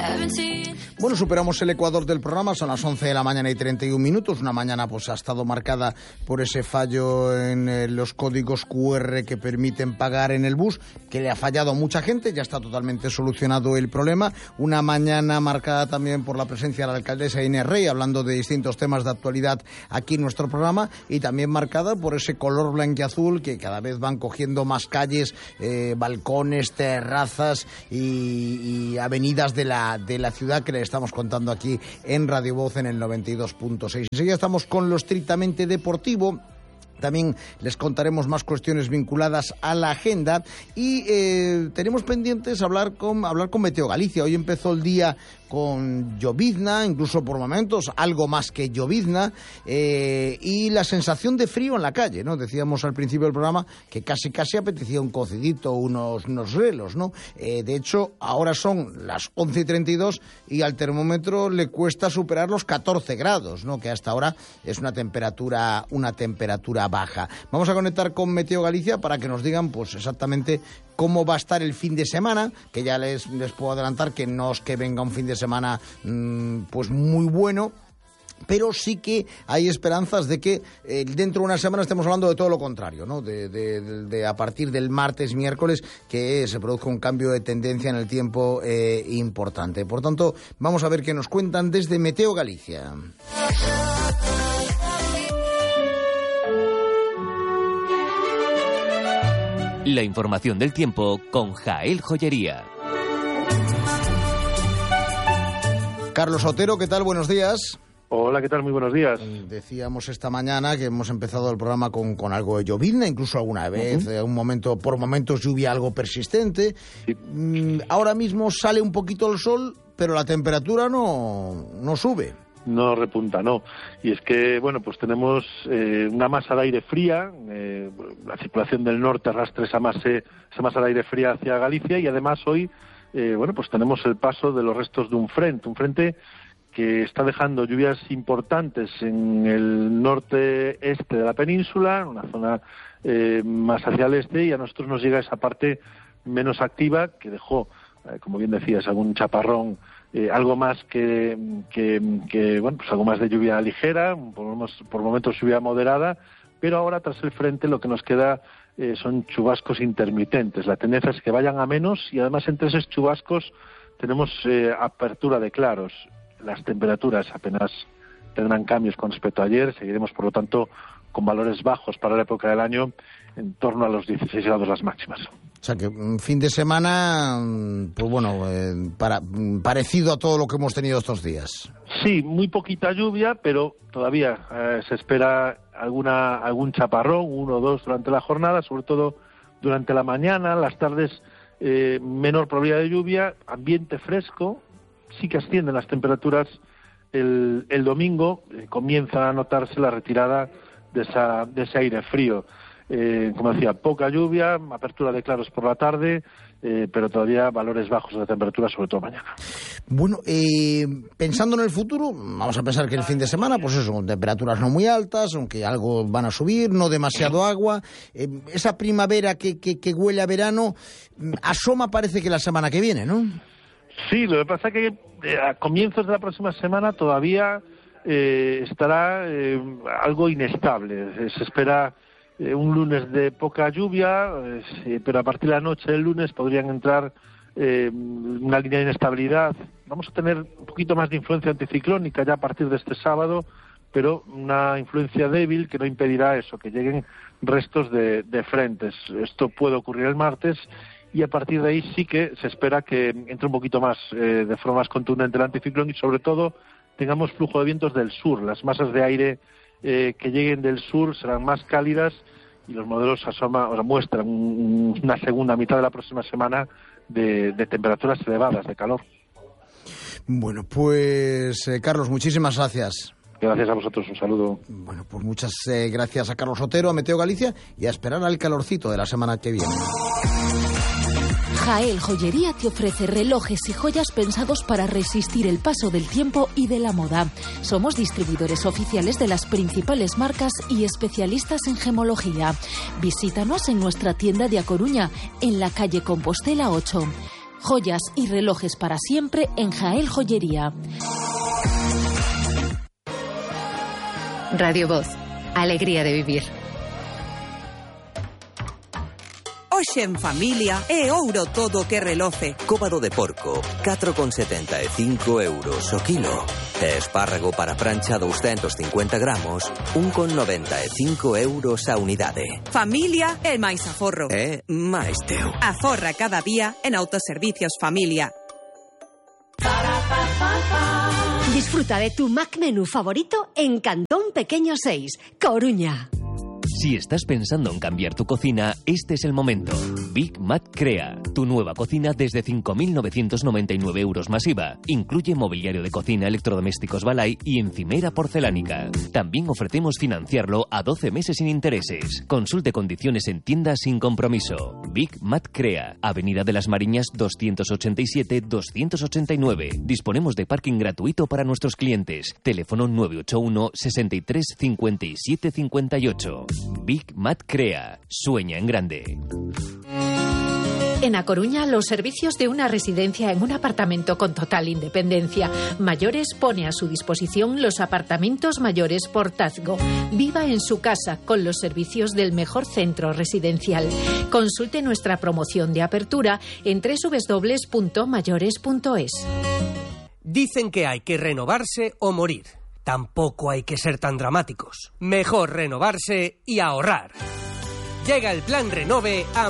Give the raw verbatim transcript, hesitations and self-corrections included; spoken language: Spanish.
Bueno, superamos el ecuador del programa, son las once de la mañana y treinta y un minutos. Una mañana pues ha estado marcada por ese fallo en eh, los códigos cu erre que permiten pagar en el bus, que le ha fallado a mucha gente, ya está totalmente solucionado el problema. Una mañana marcada también por la presencia de la alcaldesa Inés Rey, hablando de distintos temas de actualidad aquí en nuestro programa, y también marcada por ese color blanquiazul que cada vez van cogiendo más calles, eh, balcones, terrazas y, y avenidas de la, de la ciudad, que le estamos contando aquí en Radio Voz en el noventa y dos punto seis. Enseguida estamos con lo estrictamente deportivo. También les contaremos más cuestiones vinculadas a la agenda y eh, tenemos pendientes hablar con hablar con Meteo Galicia. Hoy empezó el día con llovizna, incluso por momentos algo más que llovizna, eh, y la sensación de frío en la calle, ¿no? Decíamos al principio del programa que casi casi apetecía un cocidito, unos, unos relos, ¿no? Eh, de hecho, ahora son las once y treinta y dos y al termómetro le cuesta superar los catorce grados, ¿no? Que hasta ahora es una temperatura, una temperatura baja. Vamos a conectar con Meteo Galicia para que nos digan pues exactamente cómo va a estar el fin de semana, que ya les, les puedo adelantar que no es que venga un fin de semana mmm, pues muy bueno, pero sí que hay esperanzas de que eh, dentro de una semana estemos hablando de todo lo contrario, ¿no? De, de, de, de a partir del martes, miércoles, que se produzca un cambio de tendencia en el tiempo eh, importante. Por tanto, vamos a ver qué nos cuentan desde Meteo Galicia. La información del tiempo con Jael Joyería. Carlos Otero, ¿qué tal? Buenos días. Hola, ¿qué tal? Muy buenos días. Decíamos esta mañana que hemos empezado el programa con, con algo de llovizna, incluso alguna vez, uh-huh. eh, un momento, por momentos lluvia algo persistente. Sí. Mm, ahora mismo sale un poquito el sol, pero la temperatura no, no sube. No repunta, no. Y es que, bueno, pues tenemos eh, una masa de aire fría, eh, la circulación del norte arrastra esa masa, esa masa de aire fría hacia Galicia y además hoy, eh, bueno, pues tenemos el paso de los restos de un frente, un frente que está dejando lluvias importantes en el norte-este de la península, una zona eh, más hacia el este, y a nosotros nos llega esa parte menos activa que dejó, eh, como bien decías, algún chaparrón, Eh, algo más que, que, que, bueno, pues algo más de lluvia ligera, por, por momentos lluvia moderada, pero ahora tras el frente lo que nos queda eh, son chubascos intermitentes. La tendencia es que vayan a menos y además entre esos chubascos tenemos eh, apertura de claros. Las temperaturas apenas tendrán cambios con respecto a ayer, seguiremos por lo tanto con valores bajos para la época del año, en torno a los dieciséis grados las máximas. O sea que un fin de semana, pues bueno, eh, para, parecido a todo lo que hemos tenido estos días. Sí, muy poquita lluvia, pero todavía eh, se espera alguna algún chaparrón, uno o dos durante la jornada, sobre todo durante la mañana, las tardes eh, menor probabilidad de lluvia, ambiente fresco, sí que ascienden las temperaturas el, el domingo, eh, comienza a notarse la retirada de, esa, de ese aire frío. Eh, como decía, poca lluvia, apertura de claros por la tarde, eh, pero todavía valores bajos de temperatura, sobre todo mañana. Bueno, eh, pensando en el futuro, vamos a pensar que el fin de semana, pues eso, con temperaturas no muy altas, aunque algo van a subir, no demasiado agua. Eh, esa primavera que, que, que huele a verano, asoma parece que la semana que viene, ¿no? Sí, lo que pasa es que eh, a comienzos de la próxima semana todavía eh, estará eh, algo inestable. Se espera un lunes de poca lluvia, eh, pero a partir de la noche del lunes podrían entrar eh, una línea de inestabilidad. Vamos a tener un poquito más de influencia anticiclónica ya a partir de este sábado, pero una influencia débil que no impedirá eso, que lleguen restos de, de frentes. Esto puede ocurrir el martes y a partir de ahí sí que se espera que entre un poquito más, eh, de forma más contundente el anticiclón y sobre todo tengamos flujo de vientos del sur. Las masas de aire Eh, que lleguen del sur serán más cálidas y los modelos asoma, o sea, muestran un, una segunda mitad de la próxima semana de, de temperaturas elevadas, de calor. Bueno, pues eh, Carlos, muchísimas gracias. Gracias a vosotros, un saludo. Bueno, pues muchas eh, gracias a Carlos Otero, a Meteo Galicia y a esperar al calorcito de la semana que viene. Jael Joyería te ofrece relojes y joyas pensados para resistir el paso del tiempo y de la moda. Somos distribuidores oficiales de las principales marcas y especialistas en gemología. Visítanos en nuestra tienda de A Coruña, en la calle Compostela ocho. Joyas y relojes para siempre en Jael Joyería. Radio Voz. Alegría de vivir. Hoxe en familia é ouro todo que reloce. Cóbado de porco, catro con setenta e cinco euros o kilo. E espárrago para prancha douscentos cincuenta gramos, un con noventa e cinco euros a unidade. Familia é máis aforro. É máis teu. Aforra cada día en Autoservicios Familia. Disfruta de tu Mac Menú favorito en Cantón Pequeño seis, Coruña. Si estás pensando en cambiar tu cocina, este es el momento. Big Mat Crea, tu nueva cocina desde cinco mil novecientos noventa y nueve euros más I V A. Incluye mobiliario de cocina, electrodomésticos Balay y encimera porcelánica. También ofrecemos financiarlo a doce meses sin intereses. Consulte condiciones en tiendas sin compromiso. Big Mat Crea, Avenida de las Mariñas doscientos ochenta y siete doscientos ochenta y nueve. Disponemos de parking gratuito para nuestros clientes. Teléfono nueve ocho uno, sesenta y tres, cincuenta y siete cincuenta y ocho. Big Mat Crea. Sueña en grande. En A Coruña, los servicios de una residencia en un apartamento con total independencia. Mayores pone a su disposición los apartamentos mayores Portazgo. Viva en su casa con los servicios del mejor centro residencial. Consulte nuestra promoción de apertura en doble u doble u doble u punto mayores punto es. Dicen que hay que renovarse o morir. Tampoco hay que ser tan dramáticos. Mejor renovarse y ahorrar. Llega el plan Renove a